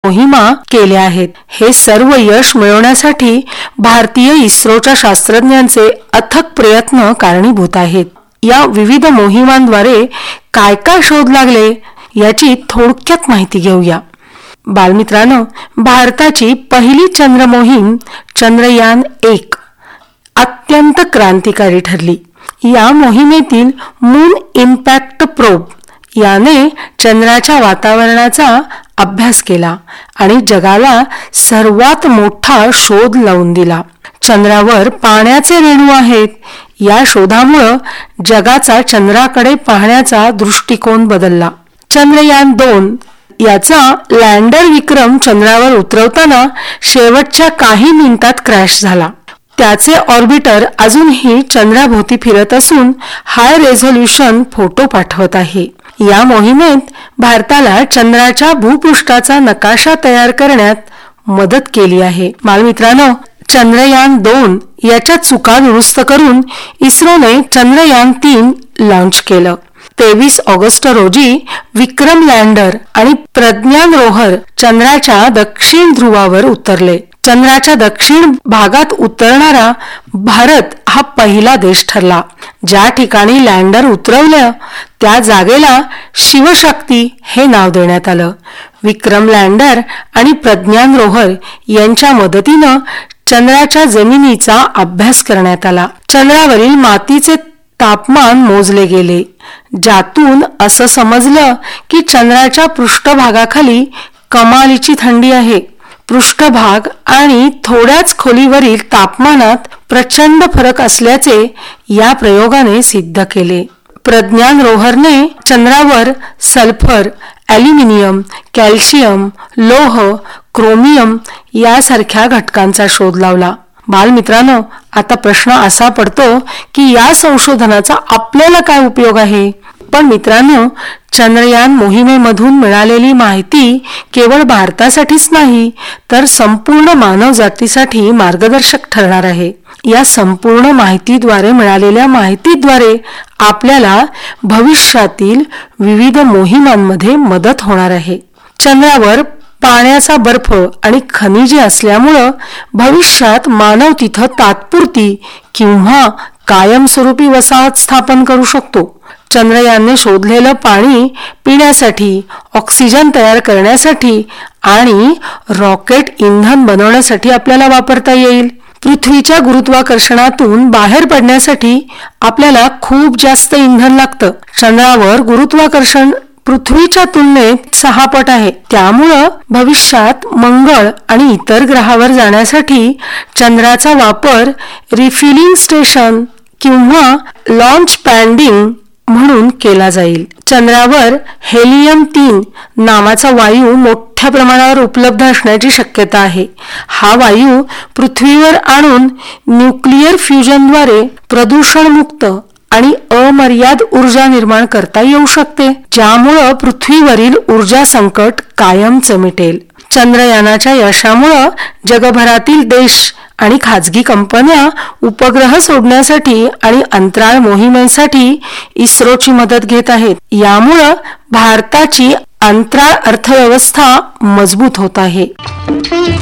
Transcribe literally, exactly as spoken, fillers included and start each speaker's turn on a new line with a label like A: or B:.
A: मोहिमा केल्या आहेत। हे सर्व यश मिळवण्यासाठी भारतीय इस्रोच्या शास्त्रज्ञांचे अथक प्रयत्न कारणीभूत आहेत। या विविध मोहिमांद्वारे काय काय शोध लागले याची थोडक्यात माहिती घेऊया। बालमित्रांनो, भारताची पहिली चंद्र मोहीम चंद्रयान एक अत्यंत क्रांतिकारी ठरली। या मोहिमेतील मून इम्पॅक्ट प्रोब याने चंद्राच्या वातावरणाचा अभ्यास केला आणि जगाला सर्वात मोठा शोध लावून दिला। चंद्रावर पाण्याचे रेणू आहेत या शोधामुळे जगाचा चंद्राकडे पाहण्याचा दृष्टिकोन बदलला। चंद्रयान दोन याचा लँडर विक्रम चंद्रावर उतरवताना शेवटच्या काही मिनिटात क्रॅश झाला। त्याचे ऑर्बिटर अजूनही चंद्राभोवती फिरत असून हाय रेझोल्यूशन फोटो पाठवत आहे। या मोहिमेत भारताला चंद्राच्या भूपृष्ठाचा नकाशा तयार करण्यात मदत केली आहे। बालमित्रांनो, चंद्रयान दोन याच्या चुका दुरुस्त करून इस्रोने चंद्रयान तीन लॉन्च केलं। तेवीस ऑगस्ट रोजी विक्रम लँडर आणि प्रज्ञान रोव्हर चंद्राच्या दक्षिण ध्रुवावर उतरले। चंद्राच्या दक्षिण भागात उतरणारा भारत हा पहिला देश ठरला। ज्या ठिकाणी लँडर उतरवलं त्या जागेला शिवशक्ती हे नाव देण्यात आलं। विक्रम लँडर आणि प्रज्ञान रोव्हर यांच्या मदतीने चंद्राच्या जमिनीचा अभ्यास करण्यात आला। चंद्रावरील मातीचे तापमान मोजले गेले, ज्यातून असं समजलं की चंद्राच्या पृष्ठभागाखाली कमालीची थंडी आहे। पृष्ठभाग आणि थोड्याच खोलीवरील तापमानात प्रचंड फरक असल्याचे या प्रयोगाने सिद्ध केले। प्रज्ञान रोव्हरने चंद्रावर सल्फर, ॲल्युमिनियम, कॅल्शियम, लोह, क्रोमियम यासारख्या घटकांचा शोध लावला। बालमित्रांनो, आता प्रश्न असा पडतो की या संशोधनाचा आपल्याला काय उपयोग आहे? पण मित्रांनो, चंद्रयान मोहिमेमधून मिळालेली माहिती केवळ भारतासाठीच नाही तर संपूर्ण मानवजातीसाठी मार्गदर्शक ठरणार आहे। या संपूर्ण माहितीद्वारे मिळालेल्या माहितीद्वारे आपल्याला भविष्यातील विविध मोहिमांमध्ये मदत होणार आहे। चंद्रावर पाण्याचा बर्फ आणि खनिजे असल्यामुळे भविष्यात मानव तिथं तात्पुरती किंवा कायमस्वरूपी वसाहत स्थापन करू शकतो। चंद्रयानने शोधलेलं पाणी पिण्यासाठी, ऑक्सिजन तयार करण्यासाठी आणि रॉकेट इंधन बनवण्यासाठी आपल्याला वापरता येईल। पृथ्वीच्या गुरुत्वाकर्षणातून बाहेर पडण्यासाठी आपल्याला खूप जास्त इंधन लागतं। चंद्रावर गुरुत्वाकर्षण पृथ्वीच्या तुलनेत सहा पट आहे। त्यामुळे भविष्यात मंगळ आणि इतर ग्रहावर जाण्यासाठी चंद्राचा वापर रिफिलिंग स्टेशन किंवा लॉन्च पॅडिंग म्हणून केला जाईल। चंद्रावर हेलियम तीन नावाचा वायू मोठ्या प्रमाणावर उपलब्ध असण्याची शक्यता आहे। हा वायू पृथ्वीवर आणून न्यूक्लिअर फ्युजनद्वारे प्रदूषणमुक्त आणि अमर्याद ऊर्जा निर्माण करता येऊ शकते, ज्यामुळे पृथ्वीवरील ऊर्जा संकट कायमचे मिटेल। चंद्रयानाच्या यशामुळे जगभरातील देश आणि खाजगी कंपन्या उपग्रह सोडण्यासाठी आणि अंतराळ मोहिमेसाठी इस्रोची मदत घेत आहेत। यामुळे भारताची अंतराळ अर्थव्यवस्था मजबूत होत आहे।